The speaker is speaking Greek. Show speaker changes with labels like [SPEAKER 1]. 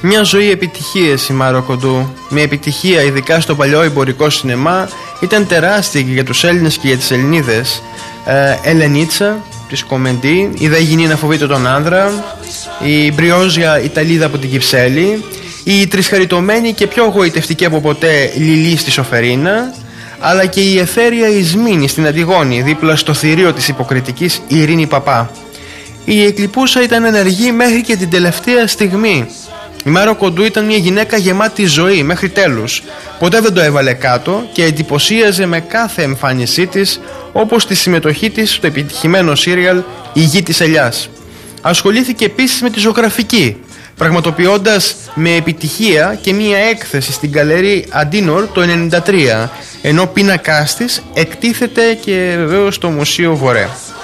[SPEAKER 1] Μια ζωή επιτυχίες η Μάρο Κοντού. Μια επιτυχία ειδικά στο παλιό εμπορικό σινεμά ήταν τεράστια και για τους Έλληνες και για τις Ελληνίδες. Ελενίτσα της Κομεντή, η Δαγινή να φοβείται τον άνδρα, η Μπριόζια Ιταλίδα από την Κυψέλη, η τρισχαριτωμένη και πιο γοητευτική από ποτέ Λιλή στη Σοφερίνα, αλλά και η αιθέρια Ισμήνη στην Αντιγόνη, δίπλα στο θηρίο της υποκριτικής Ειρήνη Παπά. Η Εκλιπούσα ήταν ενεργή μέχρι και την τελευταία στιγμή. Η Μάρο Κοντού ήταν μια γυναίκα γεμάτη ζωή μέχρι τέλους. Ποτέ δεν το έβαλε κάτω και εντυπωσίαζε με κάθε εμφάνισή της, όπως τη συμμετοχή της στο επιτυχημένο σύριαλ «Η Γη της Ελιάς». Ασχολήθηκε επίσης με τη ζωγραφική, πραγματοποιώντας με επιτυχία και μια έκθεση στην Γκαλερί Αντίνορ το 1993, ενώ πίνακάς της εκτίθεται και βεβαίως στο Μουσείο Βορέ.